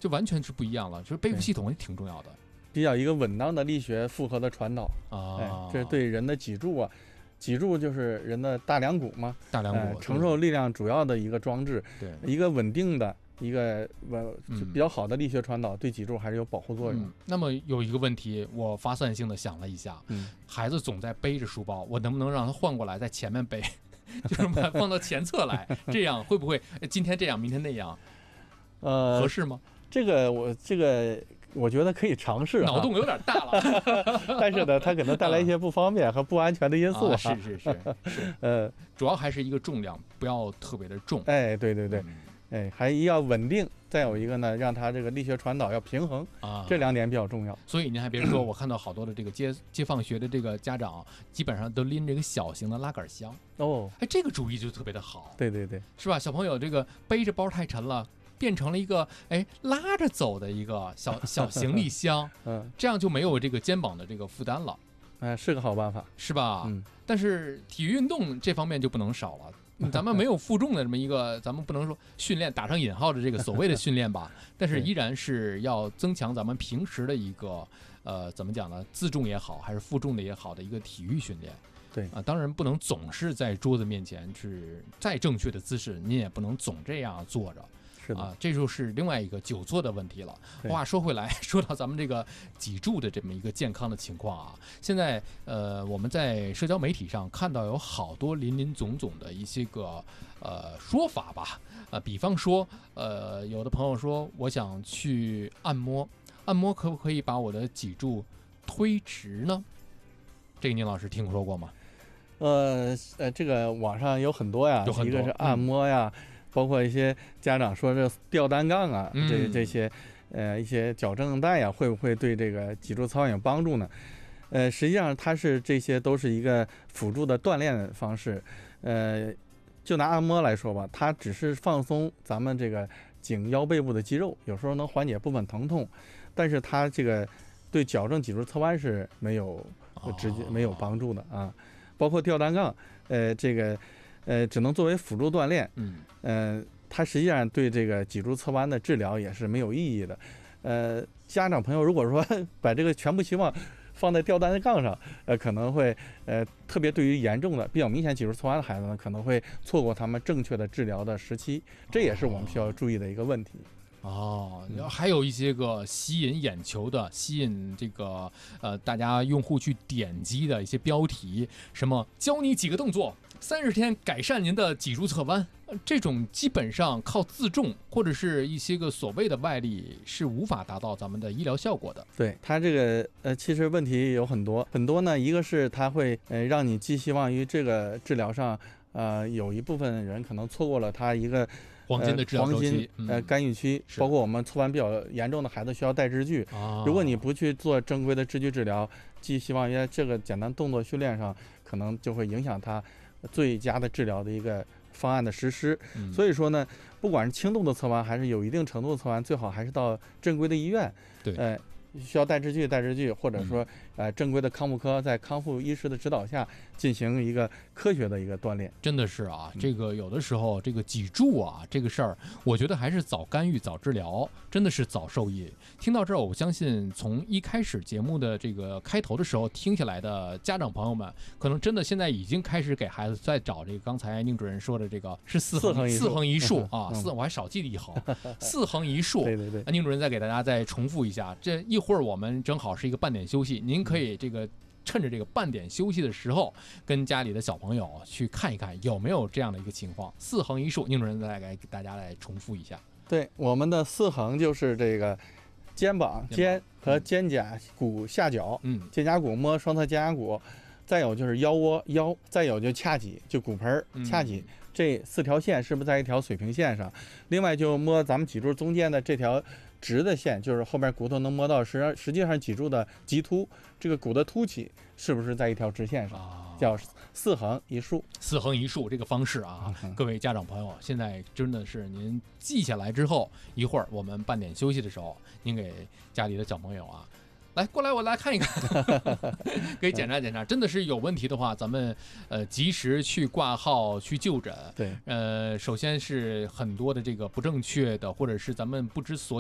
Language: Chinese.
就完全是不一样了。就是背部系统也挺重要的， 比较一个稳当的力学负荷的传导啊。 这是对人的脊柱啊。脊柱就是人的大梁骨嘛， 大梁骨承受力量主要的一个装置。 对， 一个稳定的一个比较好的力学传导，对脊柱还是有保护作用。 那么有一个问题，我发散性的想了一下，孩子总在背着书包，我能不能让他换过来在前面背，就是把它放到前侧来，这样会不会今天这样，明天那样？合适吗？ 这个我觉得可以尝试， 脑洞有点大了， 但是呢，它可能带来一些不方便和不安全的因素。 是，主要还是一个重量不要特别的重。 对，还要稳定，再有一个呢，让它这个力学传导要平衡这2点比较重要。 所以您还别说，我看到好多的这个接放学的这个家长，基本上都拎这个小型的拉杆箱。这个主意就特别的好。 对， 是吧？小朋友这个背着包太沉了。变成了一个拉着走的一个小行李箱，这样就没有这个肩膀的这个负担了， 是个好办法， 是吧？但是体育运动这方面就不能少了，咱们没有负重的这么一个，咱们不能说训练打上引号的这个所谓的训练吧，但是依然是要增强咱们平时的一个怎么讲呢？自重也好，还是负重的也好的一个体育训练。 对当然不能总是在桌子面前是再正确的姿势，你也不能总这样坐着。 是的这就是另外一个久坐的问题了。话说回来，说到咱们这个脊柱的这么一个健康的情况啊，现在我们在社交媒体上看到有好多林林总总的一些个说法吧，比方说有的朋友说我想去按摩可不可以把我的脊柱推直呢？这个宁老师听说过吗？ 这个网上有很多呀，一个是按摩呀。包括一些家长说这吊单杠啊，这些一些矫正带呀，会不会对这个脊柱操有帮助呢？实际上这些都是一个辅助的锻炼方式。就拿按摩来说吧，它只是放松咱们这个颈腰背部的肌肉，有时候能缓解部分疼痛，但是它这个对矫正脊柱侧弯是没有直接没有帮助的啊。包括吊单杠，这个。只能作为辅助锻炼，它实际上对这个脊柱侧弯的治疗也是没有意义的。家长朋友如果说把这个全部希望放在吊单杠上，可能会特别对于严重的、比较明显脊柱侧弯的孩子呢，可能会错过他们正确的治疗的时期，这也是我们需要注意的一个问题。 还有一些个吸引眼球的、吸引这个大家用户去点击的一些标题，什么教你几个动作，30天改善您的脊柱侧弯，这种基本上靠自重或者是一些个所谓的外力是无法达到咱们的医疗效果的。 对，它这个其实问题有很多呢，一个是它会让你寄希望于这个治疗上，有一部分人可能错过了它一个黄金的治疗周期， 干预期，包括我们侧弯比较严重的孩子需要带支具，如果你不去做正规的支具治疗，寄希望于这个简单动作训练上，可能就会影响他最佳的治疗的一个方案的实施。所以说呢，不管是轻度的侧弯还是有一定程度的侧弯，最好还是到正规的医院， 对， 需要带支具，或者说正规的康复科在康复医师的指导下进行一个科学的一个锻炼。 真的是啊，这个有的时候这个脊柱啊这个事儿，我觉得还是早干预早治疗，真的是早受益。听到这儿，我相信从一开始节目的这个开头的时候听下来的家长朋友们，可能真的现在已经开始给孩子在找这个刚才宁主任说的这个是四横一竖啊，我还少记了一横，四横一竖。 对， 宁主任再给大家再重复一下，这一会儿我们正好是一个半点休息，您可以这个趁着这个半点休息的时候，跟家里的小朋友去看一看有没有这样的一个情况。四横一竖，宁主任再给大家来重复一下。 对，我们的四横就是这个肩膀、肩和肩胛骨下角，肩胛骨摸双侧肩胛骨，再有就是腰窝腰，再有就髂脊，就骨盆髂脊，这4条线是不是在一条水平线上？另外就摸咱们脊柱中间的这条直的线，就是后边骨头能摸到，实际上脊柱的棘突，这个骨的凸起是不是在一条直线上？叫四横一竖。 四横一竖这个方式啊，各位家长朋友，现在真的是您记下来之后，一会儿我们半点休息的时候，您给家里的小朋友啊。来，过来，我来看一看，给检查检查，真的是有问题的话，咱们及时去挂号去就诊。 对， 首先是很多的这个不正确的，或者是咱们不知所以。